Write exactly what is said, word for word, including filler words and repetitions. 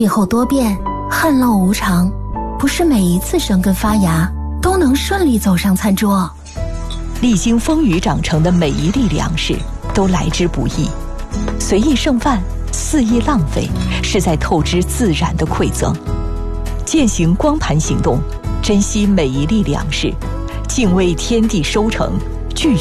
气候多变，旱涝无常，不是每一次生根发芽都能顺利走上餐桌。 历经风雨长成的每一粒粮食都来之不易，随意剩饭，肆意浪费，是在透支自然的馈赠。践行光盘行动，珍惜每一粒粮食，敬畏天地收成，拒绝